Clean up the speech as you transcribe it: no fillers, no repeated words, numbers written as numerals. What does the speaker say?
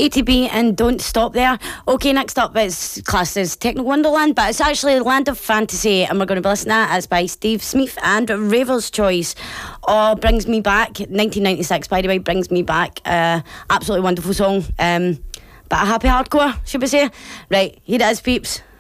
ATB and Don't Stop There. Okay, next up is classed as Techno Wonderland, but it's actually Land of Fantasy, and we're going to be listening to that. It's by Steve Smith and Raver's Choice. Oh, Brings Me Back, 1996, by the way, Brings Me Back. Absolutely wonderful song. But a happy hardcore, should we say? Right, here it is, peeps.